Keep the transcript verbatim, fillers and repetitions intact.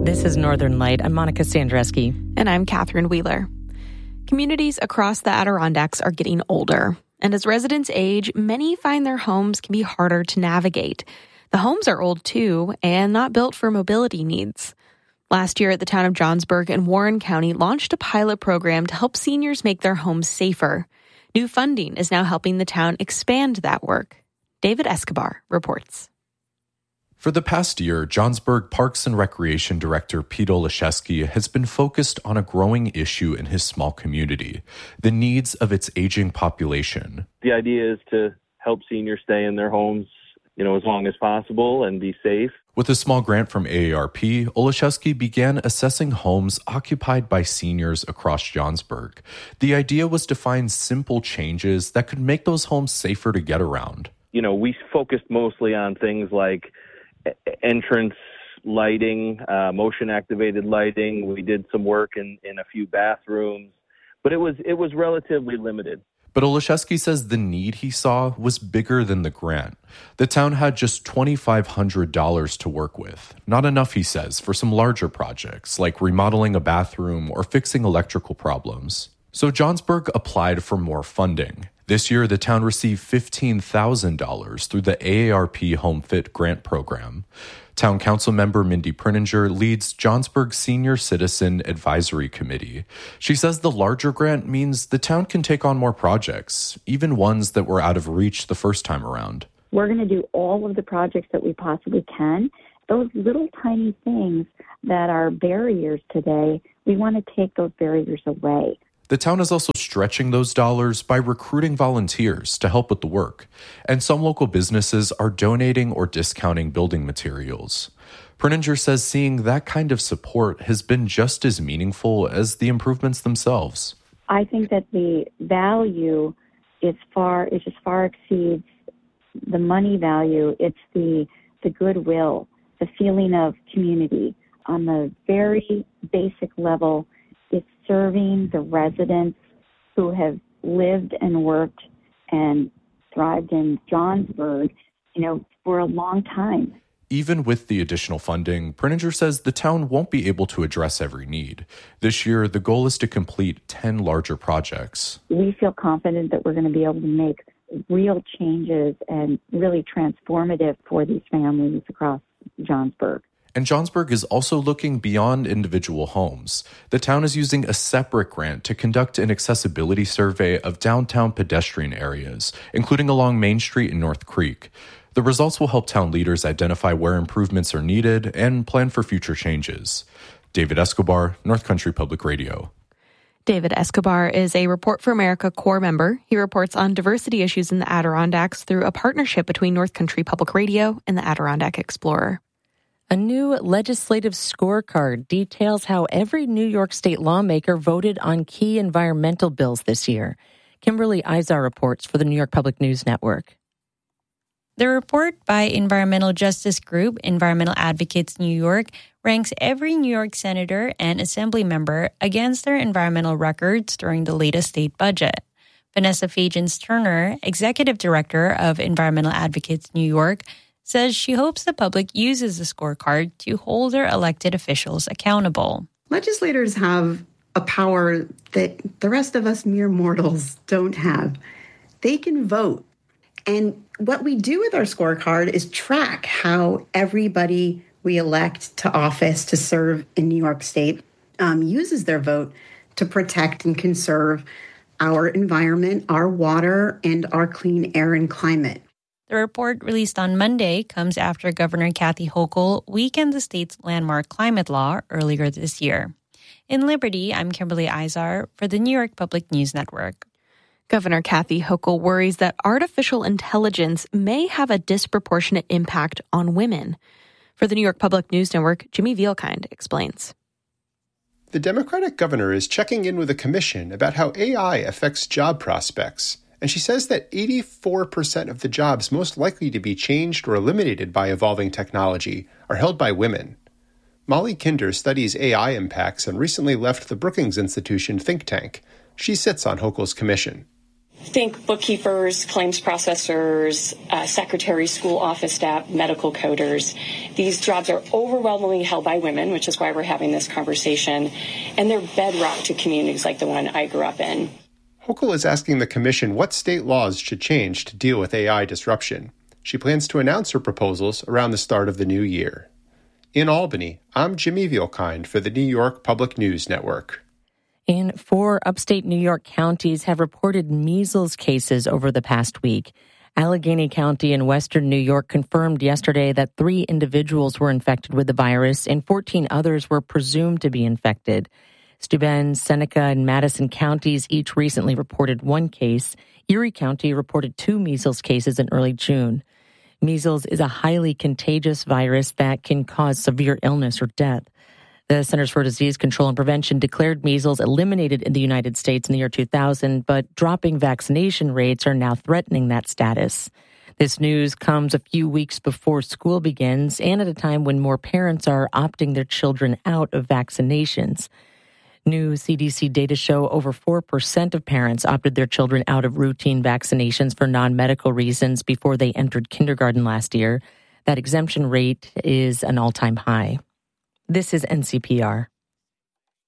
This is Northern Light. I'm Monica Sandreski. And I'm Catherine Wheeler. Communities across the Adirondacks are getting older. And as residents age, many find their homes can be harder to navigate. The homes are old, too, and not built for mobility needs. Last year, the town of Johnsburg and Warren County launched a pilot program to help seniors make their homes safer. New funding is now helping the town expand that work. David Escobar reports. For the past year, Johnsburg Parks and Recreation Director Pete Olszewski has been focused on a growing issue in his small community, the needs of its aging population. The idea is to help seniors stay in their homes, you know, as long as possible and be safe. With a small grant from A A R P, Olszewski began assessing homes occupied by seniors across Johnsburg. The idea was to find simple changes that could make those homes safer to get around. You know, we focused mostly on things like entrance lighting, uh, motion-activated lighting. We did some work in, in a few bathrooms, but it was it was relatively limited. But Olszewski says the need he saw was bigger than the grant. The town had just two thousand five hundred dollars to work with. Not enough, he says, for some larger projects, like remodeling a bathroom or fixing electrical problems. So Johnsburg applied for more funding. This year, the town received fifteen thousand dollars through the A A R P Home Fit Grant Program. Town Council member Mindy Prinninger leads Johnsburg Senior Citizen Advisory Committee. She says the larger grant means the town can take on more projects, even ones that were out of reach the first time around. We're going to do all of the projects that we possibly can. Those little tiny things that are barriers today, we want to take those barriers away. The town is also stretching those dollars by recruiting volunteers to help with the work, and some local businesses are donating or discounting building materials. Prinninger says seeing that kind of support has been just as meaningful as the improvements themselves. I think that the value is far, it just far exceeds the money value. It's the the goodwill, the feeling of community on the very basic level. It's serving the residents who have lived and worked and thrived in Johnsburg, you know, for a long time. Even with the additional funding, Prinninger says the town won't be able to address every need. This year, the goal is to complete ten larger projects. We feel confident that we're going to be able to make real changes and really transformative for these families across Johnsburg. And Johnsburg is also looking beyond individual homes. The town is using a separate grant to conduct an accessibility survey of downtown pedestrian areas, including along Main Street and North Creek. The results will help town leaders identify where improvements are needed and plan for future changes. David Escobar, North Country Public Radio. David Escobar is a Report for America Corps member. He reports on diversity issues in the Adirondacks through a partnership between North Country Public Radio and the Adirondack Explorer. A new legislative scorecard details how every New York State lawmaker voted on key environmental bills this year. Kimberly Izar reports for the New York Public News Network. The report by environmental justice group Environmental Advocates New York ranks every New York senator and assembly member against their environmental records during the latest state budget. Vanessa Fagins-Turner, executive director of Environmental Advocates New York, says she hopes the public uses the scorecard to hold their elected officials accountable. Legislators have a power that the rest of us mere mortals don't have. They can vote. And what we do with our scorecard is track how everybody we elect to office to serve in New York State um, uses their vote to protect and conserve our environment, our water, and our clean air and climate. The report released on Monday comes after Governor Kathy Hochul weakened the state's landmark climate law earlier this year. In Liberty, I'm Kimberly Izar for the New York Public News Network. Governor Kathy Hochul worries that artificial intelligence may have a disproportionate impact on women. For the New York Public News Network, Jimmy Vielkind explains. The Democratic governor is checking in with the commission about how A I affects job prospects. And she says that eighty-four percent of the jobs most likely to be changed or eliminated by evolving technology are held by women. Molly Kinder studies A I impacts and recently left the Brookings Institution think tank. She sits on Hochul's commission. Think bookkeepers, claims processors, uh, secretaries, school office staff, medical coders. These jobs are overwhelmingly held by women, which is why we're having this conversation, and they're bedrock to communities like the one I grew up in. Hochul is asking the commission what state laws should change to deal with A I disruption. She plans to announce her proposals around the start of the new year. In Albany, I'm Jimmy Vielkind for the New York Public News Network. And four upstate New York counties have reported measles cases over the past week. Allegheny County in western New York confirmed yesterday that three individuals were infected with the virus and fourteen others were presumed to be infected. Steuben, Seneca, and Madison counties each recently reported one case. Erie County reported two measles cases in early June. Measles is a highly contagious virus that can cause severe illness or death. The Centers for Disease Control and Prevention declared measles eliminated in the United States in the year two thousand, but dropping vaccination rates are now threatening that status. This news comes a few weeks before school begins and at a time when more parents are opting their children out of vaccinations. New C D C data show over four percent of parents opted their children out of routine vaccinations for non-medical reasons before they entered kindergarten last year. That exemption rate is an all-time high. This is N C P R.